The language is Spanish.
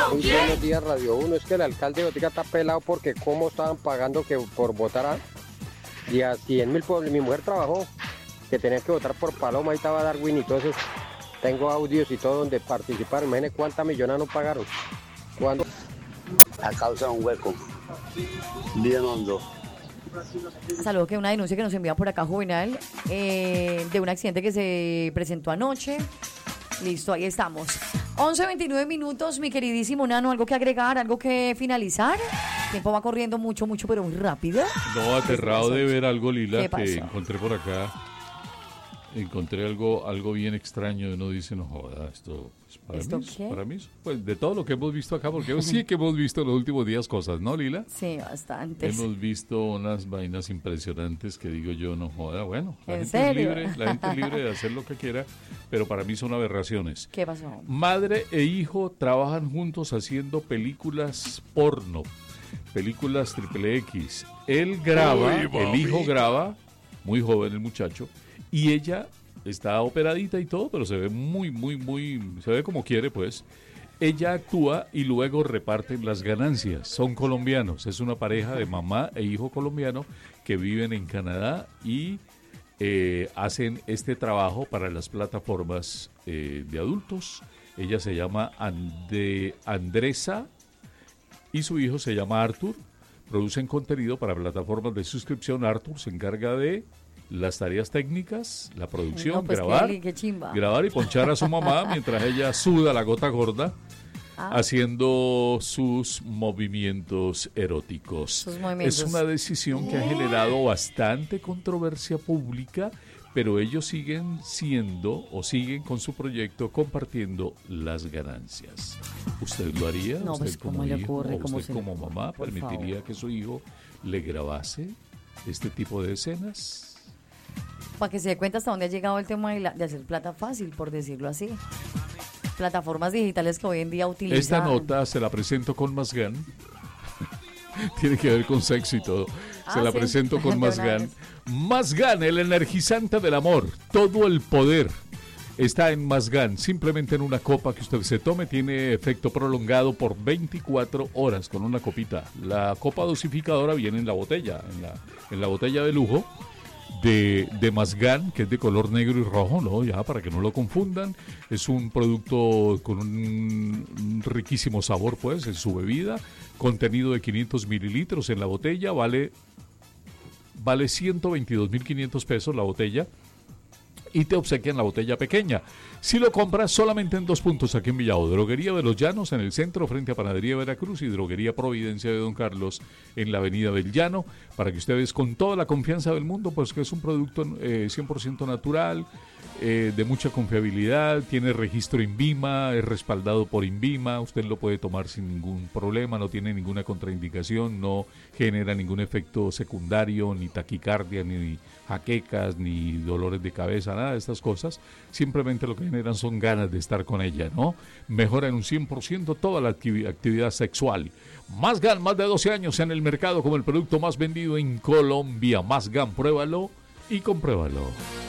Muy buenos días, Radio 1. Es que el alcalde de Botica está pelado porque cómo estaban pagando que por votar y a 100.000 pueblos. Mi mujer trabajó, que tenía que votar por Paloma, ahí estaba Darwin y todo eso. Tengo audios y todo donde participaron. Imagínense cuántas millones no pagaron. ¿Cuándo? A causa de un hueco. Bien hondo. Saludo que una denuncia que nos envía por acá Juvenal de un accidente que se presentó anoche. Listo, ahí estamos. 11:29 minutos, mi queridísimo Nano, ¿algo que agregar, algo que finalizar? El tiempo va corriendo mucho, pero muy rápido. No, aterrado de ver algo, Lila, ¿Qué pasó? que encontré por acá. Encontré algo bien extraño y uno dice, no joda, esto para mí, pues de todo lo que hemos visto acá, porque sí que hemos visto en los últimos días cosas, ¿no, Lila? Sí, bastantes. Hemos visto unas vainas impresionantes que digo yo, no joda, bueno, ¿En serio? La gente es libre de hacer lo que quiera, pero para mí son aberraciones. ¿Qué pasó? Madre e hijo trabajan juntos haciendo películas porno, películas triple X. Él graba, el hijo graba, muy joven el muchacho, y ella está operadita y todo, pero se ve se ve como quiere, pues. Ella actúa y luego reparten las ganancias. Son colombianos, es una pareja de mamá e hijo colombiano que viven en Canadá y hacen este trabajo para las plataformas de adultos. Ella se llama Andresa y su hijo se llama Arthur. Producen contenido para plataformas de suscripción. Arthur se encarga de las tareas técnicas, la producción, No, pues qué chimba. grabar y ponchar a su mamá mientras ella suda la gota gorda haciendo sus movimientos eróticos. Es una decisión que ha generado bastante controversia pública, pero ellos siguen con su proyecto compartiendo las ganancias. ¿Usted lo haría? No, ¿Usted pues como cómo le hijo, ocurre, o cómo usted se como le ocurre, mamá por permitiría favor, que su hijo le grabase este tipo de escenas? para que se dé cuenta hasta dónde ha llegado el tema de hacer plata fácil, por decirlo así. Plataformas digitales que hoy en día utilizan. Esta nota se la presento con Mazgan. Tiene que ver con sexo y todo. Se la presento con Mazgan. Mazgan, el energizante del amor. Todo el poder está en Mazgan. Simplemente en una copa que usted se tome. Tiene efecto prolongado por 24 horas con una copita. La copa dosificadora viene en la botella. En la botella de lujo de Mazgan, que es de color negro y rojo, ¿no? Ya para que no lo confundan. Es un producto con un riquísimo sabor, pues, en su bebida. Contenido de 500 mililitros en la botella. Vale 122.500 pesos la botella. Y te obsequian la botella pequeña. Si lo compras solamente en 2 puntos aquí en Villavo: Droguería de los Llanos en el centro frente a Panadería Veracruz, y Droguería Providencia de Don Carlos en la avenida del Llano, para que ustedes con toda la confianza del mundo, pues que es un producto 100% natural, de mucha confiabilidad, tiene registro INVIMA, es respaldado por INVIMA, usted lo puede tomar sin ningún problema, no tiene ninguna contraindicación, no genera ningún efecto secundario, ni taquicardia, ni jaquecas, ni dolores de cabeza, nada de estas cosas. Simplemente lo que generan son ganas de estar con ella, ¿no? Mejora en un 100% toda la actividad sexual. Mazgan, más de 12 años en el mercado como el producto más vendido en Colombia. Mazgan, pruébalo y compruébalo.